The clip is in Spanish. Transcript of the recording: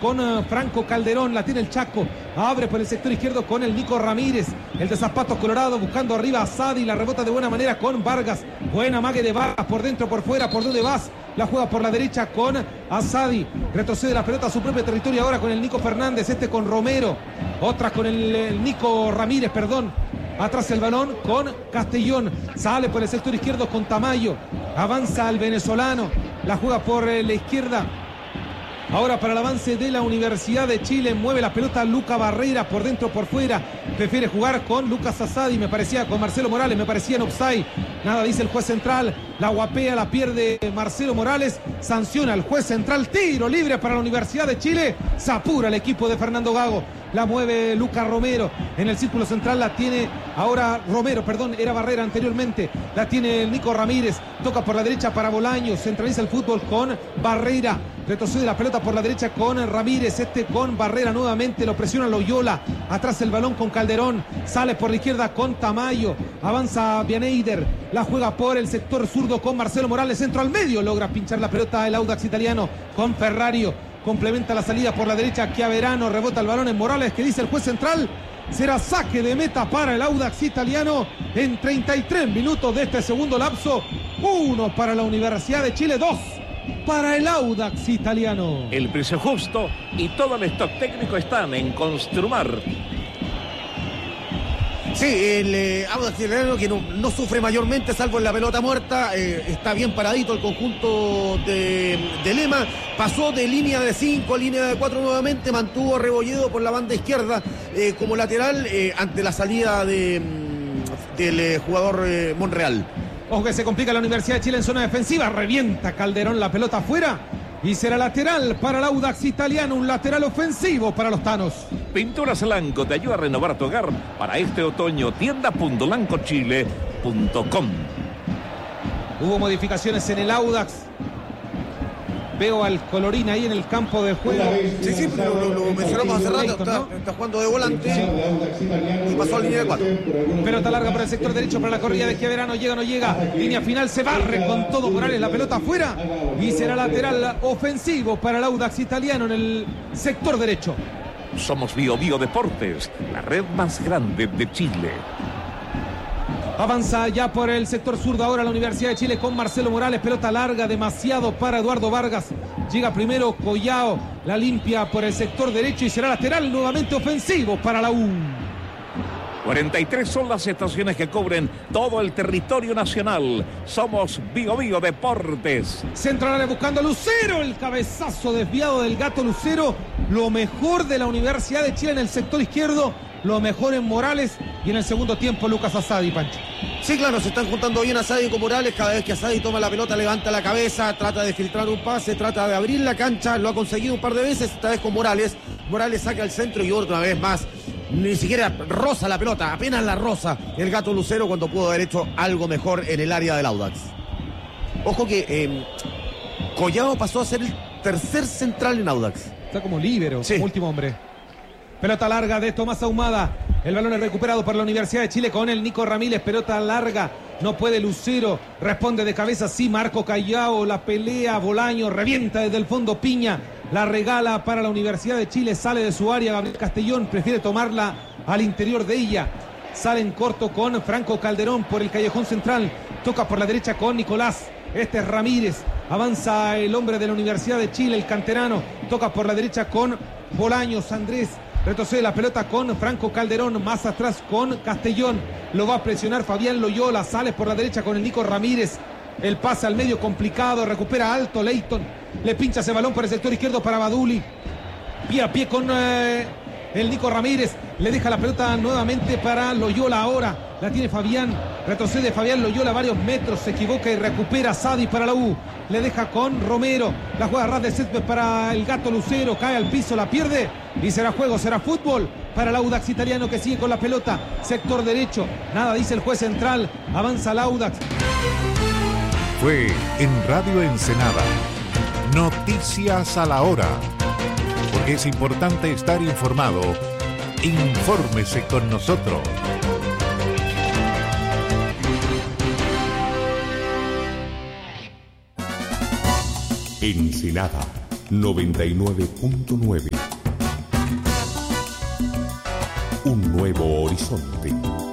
con Franco Calderón, la tiene el Chaco, abre por el sector izquierdo con el Nico Ramírez, el de zapatos colorado buscando arriba a Sadi, la rebota de buena manera con Vargas, buena mague de Vargas, por dentro, por fuera, por donde vas, la juega por la derecha con Asadi, retrocede la pelota a su propio territorio ahora con el Nico Fernández, con Romero, otra con el Nico Ramírez, perdón. Atrás el balón con Castellón. Sale por el sector izquierdo con Tamayo. Avanza el venezolano. La juega por la izquierda. Ahora para el avance de la Universidad de Chile. Mueve la pelota Luca Barrera por dentro, por fuera. Prefiere jugar con Lucas Asadi. Me parecía con Marcelo Morales. Me parecía en offside. Nada dice el juez central. La guapea, la pierde Marcelo Morales. Sanciona el juez central. Tiro libre para la Universidad de Chile. Se apura el equipo de Fernando Gago. La mueve Lucas Romero. En el círculo central la tiene ahora Romero, perdón, era Barrera anteriormente. La tiene el Nico Ramírez. Toca por la derecha para Bolaños. Centraliza el fútbol con Barrera. Retrocede la pelota por la derecha con Ramírez. Con Barrera nuevamente. Lo presiona Loyola. Atrás el balón con Calderón. Sale por la izquierda con Tamayo. Avanza Bianeider. La juega por el sector zurdo con Marcelo Morales. Centro al medio. Logra pinchar la pelota el Audax italiano con Ferrario. Complementa la salida por la derecha Chiaverano, rebota el balón en Morales, que dice el juez central. Será saque de meta para el Audax italiano en 33 minutos de este segundo lapso. 1 para la Universidad de Chile, 2 para el Audax italiano. El precio justo y todo el stock técnico están en Construmar. Sí, el Audax italiano que no sufre mayormente, salvo en la pelota muerta. Está bien paradito el conjunto de Lema. Pasó de línea de 5 a línea de 4 nuevamente. Mantuvo a Rebolledo por la banda izquierda como lateral ante la salida del jugador Monreal. Ojo que se complica la Universidad de Chile en zona defensiva. Revienta Calderón la pelota afuera. Y será lateral para el Audax italiano, un lateral ofensivo para los tanos. Pinturas Lanco te ayuda a renovar tu hogar para este otoño. Tienda.lancochile.com. Hubo modificaciones en el Audax. Veo al Colorín ahí en el campo de juego. Sí, lo mencionamos hace rato. Está jugando de volante y pasó a línea de 4. Pelota larga por el sector derecho para la corrida de Chiaverano. Llega o no llega. Línea final, se barre con todo Morales. La pelota afuera. Y será lateral ofensivo para el Audax italiano en el sector derecho. Somos Bio Deportes, la red más grande de Chile. Avanza ya por el sector zurdo ahora la Universidad de Chile con Marcelo Morales. Pelota larga, demasiado para Eduardo Vargas. Llega primero Collao, la limpia por el sector derecho y será lateral nuevamente ofensivo para la U. 43 son las estaciones que cubren todo el territorio nacional. Somos Bio Deportes. Central buscando a Lucero, el cabezazo desviado del Gato Lucero. Lo mejor de la Universidad de Chile en el sector izquierdo, lo mejor en Morales y en el segundo tiempo Lucas Asadi, Pancho. Sí, claro, se están juntando bien Asadi con Morales. Cada vez que Asadi toma la pelota, levanta la cabeza, trata de filtrar un pase, trata de abrir la cancha. Lo ha conseguido un par de veces, esta vez con Morales. Morales saca el centro y otra vez más. Ni siquiera roza la pelota, apenas la roza el Gato Lucero cuando pudo haber hecho algo mejor en el área del Audax. Ojo que Collao pasó a ser el tercer central en Audax. Está como líbero, sí. Último hombre. Pelota larga de Tomás Ahumada. El balón es recuperado por la Universidad de Chile con el Nico Ramírez. Pelota larga. No puede Lucero. Responde de cabeza. Sí, Marco Callao. La pelea. Bolaño. Revienta desde el fondo Piña. La regala para la Universidad de Chile. Sale de su área Gabriel Castellón. Prefiere tomarla al interior de ella. Sale en corto con Franco Calderón por el callejón central. Toca por la derecha con Nicolás. Este es Ramírez. Avanza el hombre de la Universidad de Chile, el canterano. Toca por la derecha con Bolaños. Andrés. Retrocede la pelota con Franco Calderón, más atrás con Castellón. Lo va a presionar Fabián Loyola. Sale por la derecha con el Nico Ramírez. El pase al medio complicado. Recupera alto Leighton. Le pincha ese balón por el sector izquierdo para Baduli. Pie a pie con el Nico Ramírez. Le deja la pelota nuevamente para Loyola ahora. La tiene Fabián. Retrocede Fabián Loyola varios metros. Se equivoca y recupera Sadi para la U. Le deja con Romero. La juega ras de césped para el Gato Lucero. Cae al piso, la pierde. Y será juego, será fútbol para el Audax italiano que sigue con la pelota. Sector derecho. Nada dice el juez central. Avanza el Audax. Fue en Radio Ensenada. Noticias a la hora. Porque es importante estar informado. Infórmese con nosotros. Ensenada 99.9. Un nuevo horizonte.